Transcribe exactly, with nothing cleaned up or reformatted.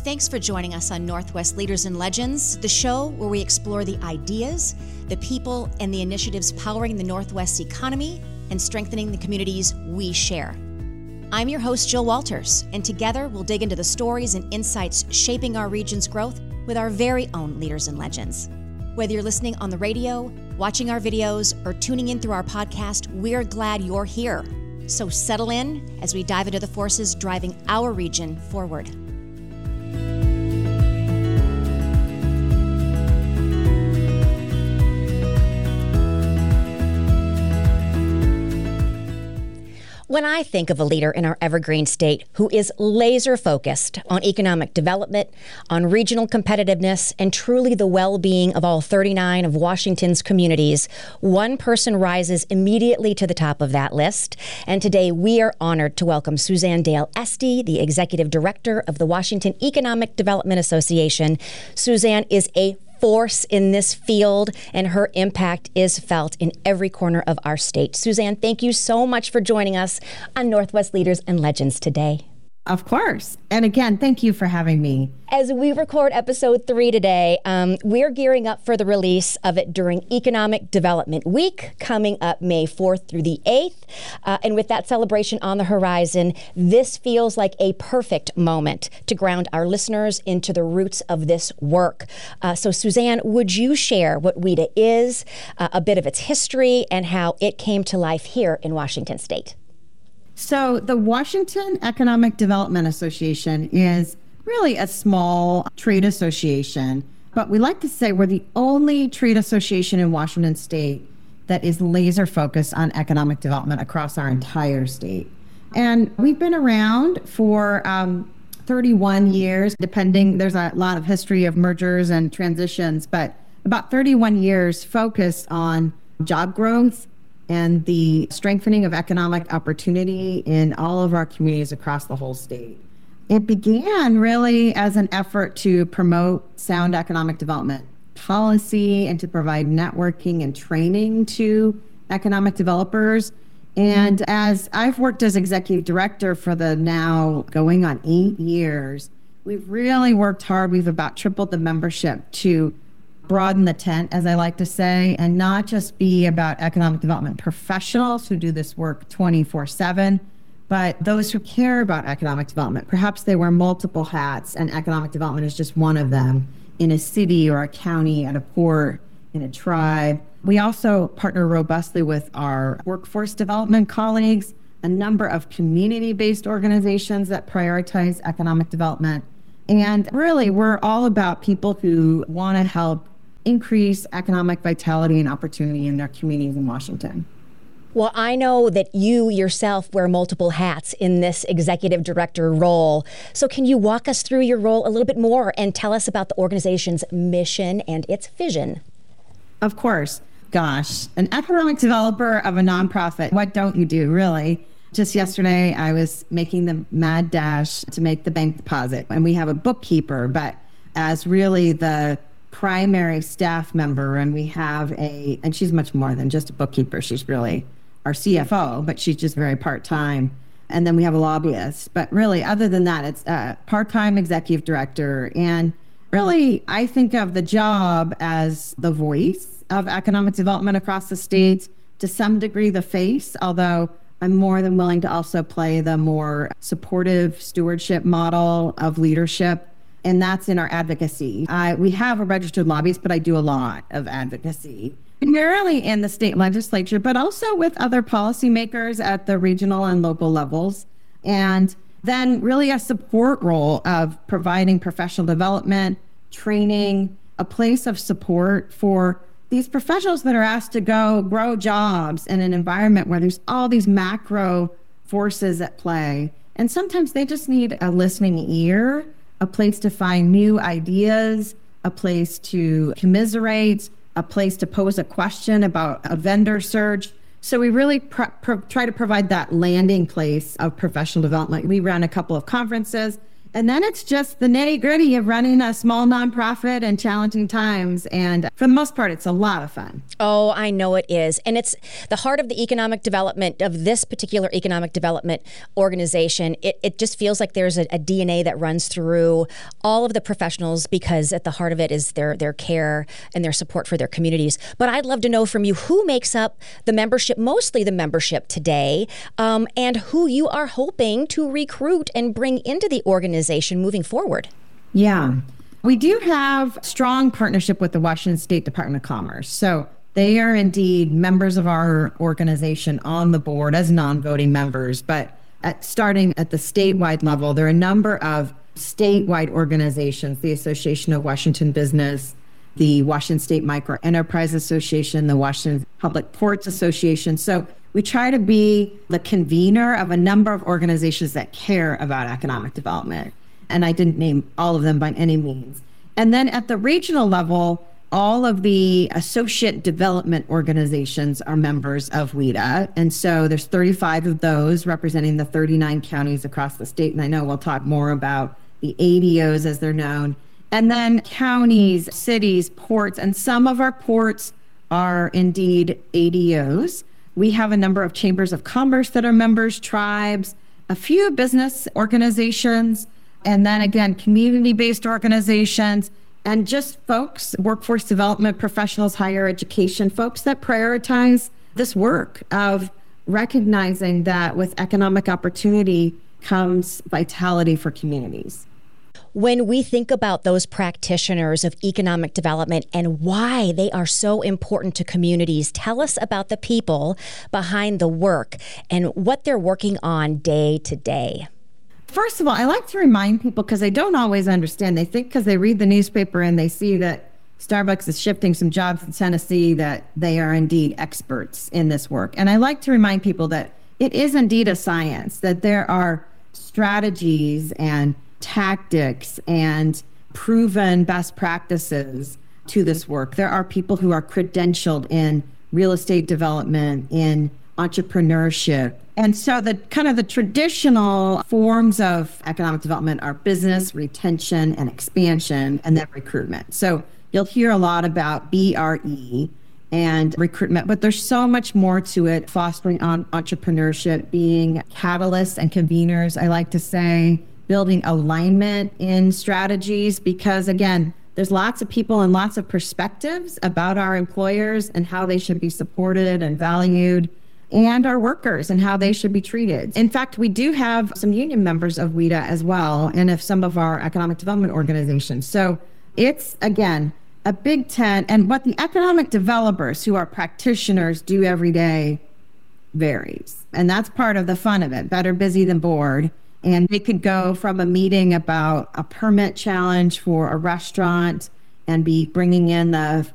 Thanks for joining us on Northwest Leaders and Legends, the show where we explore the ideas, the people, and the initiatives powering the Northwest economy and strengthening the communities we share. I'm your host, Jill Walters, and together we'll dig into the stories and insights shaping our region's growth with our very own leaders and legends. Whether you're listening on the radio, watching our videos, or tuning in through our podcast, we're glad you're here. So settle in as we dive into the forces driving our region forward. When I think of a leader in our evergreen state who is laser focused on economic development, on regional competitiveness, and truly the well-being of all thirty-nine of Washington's communities, one person rises immediately to the top of that list. And today we are honored to welcome Suzanne Dale Esty, the Executive Director of the Washington Economic Development Association. Suzanne is a force in this field, and her impact is felt in every corner of our state. Suzanne, thank you so much for joining us on Northwest Leaders and Legends today. Of course. And again, thank you for having me. As we record episode three today, um, we're gearing up for the release of it during Economic Development Week, coming up May fourth through the eighth. Uh, and with that celebration on the horizon, this feels like a perfect moment to ground our listeners into the roots of this work. Uh, so Suzanne, would you share what WEDA is, uh, a bit of its history, and how it came to life here in Washington State? So the Washington Economic Development Association is really a small trade association, but we like to say we're the only trade association in Washington State that is laser focused on economic development across our entire state. And we've been around for um, thirty-one years, depending, there's a lot of history of mergers and transitions, but about thirty-one years focused on job growth and the strengthening of economic opportunity in all of our communities across the whole state. It began really as an effort to promote sound economic development policy and to provide networking and training to economic developers. And as I've worked as executive director for the now going on eight years, we've really worked hard. We've about tripled the membership to broaden the tent, as I like to say, and not just be about economic development professionals who do this work twenty-four seven, but those who care about economic development. Perhaps they wear multiple hats, and economic development is just one of them in a city or a county, at a port, in a tribe. We also partner robustly with our workforce development colleagues, a number of community-based organizations that prioritize economic development. And really, we're all about people who want to help increase economic vitality and opportunity in their communities in Washington. Well, I know that you yourself wear multiple hats in this executive director role. So can you walk us through your role a little bit more and tell us about the organization's mission and its vision? Of course. Gosh, an economic developer of a nonprofit, what don't you do, really? Just yesterday, I was making the mad dash to make the bank deposit, and we have a bookkeeper, but as really the primary staff member, and we have a, and she's much more than just a bookkeeper. She's really our C F O, but she's just very part-time. And then we have a lobbyist. But really, other than that, it's a part-time executive director. And really, I think of the job as the voice of economic development across the state, to some degree the face, although I'm more than willing to also play the more supportive stewardship model of leadership. And that's in our advocacy. Uh, we have a registered lobbyist, but I do a lot of advocacy, primarily in the state legislature, but also with other policymakers at the regional and local levels. And then really a support role of providing professional development, training, a place of support for these professionals that are asked to go grow jobs in an environment where there's all these macro forces at play. And sometimes they just need a listening ear, a place to find new ideas, a place to commiserate, a place to pose a question about a vendor search. So we really pr- pr- try to provide that landing place of professional development. We ran a couple of conferences And then it's just the nitty gritty of running a small nonprofit in challenging times. And for the most part, it's a lot of fun. Oh, I know it is. And it's the heart of the economic development of this particular economic development organization. It, it just feels like there's a, a D N A that runs through all of the professionals, because at the heart of it is their, their care and their support for their communities. But I'd love to know from you who makes up the membership, mostly the membership today, um, and who you are hoping to recruit and bring into the organization moving forward. Yeah, we do have strong partnership with the Washington State Department of Commerce. So they are indeed members of our organization on the board as non-voting members. But at, starting at the statewide level, there are a number of statewide organizations, the Association of Washington Business, the Washington State Micro Enterprise Association, the Washington Public Ports Association. So we try to be the convener of a number of organizations that care about economic development. And I didn't name all of them by any means. And then at the regional level, all of the associate development organizations are members of W E D A. And so there's thirty-five of those representing the thirty-nine counties across the state. And I know we'll talk more about the A D Os as they're known. And then counties, cities, ports, and some of our ports are indeed A D Os. We have a number of chambers of commerce that are members, tribes, a few business organizations, and then again, community-based organizations, and just folks, workforce development professionals, higher education, folks that prioritize this work of recognizing that with economic opportunity comes vitality for communities. When we think about those practitioners of economic development and why they are so important to communities, tell us about the people behind the work and what they're working on day to day. First of all, I like to remind people, because they don't always understand. They think because they read the newspaper and they see that Starbucks is shifting some jobs in Tennessee that they are indeed experts in this work. And I like to remind people that it is indeed a science, that there are strategies and tactics and proven best practices to this work. There are people who are credentialed in real estate development, in entrepreneurship. And so the kind of the traditional forms of economic development are business, retention, and expansion, and then recruitment. So you'll hear a lot about B R E and recruitment, but there's so much more to it. Fostering on entrepreneurship, being catalysts and conveners, I like to say, building alignment in strategies, because again, there's lots of people and lots of perspectives about our employers and how they should be supported and valued, and our workers and how they should be treated. In fact, we do have some union members of W E D A as well, and of some of our economic development organizations. So it's, again, a big tent, and what the economic developers who are practitioners do every day varies. And that's part of the fun of it, better busy than bored. And we could go from a meeting about a permit challenge for a restaurant and be bringing in the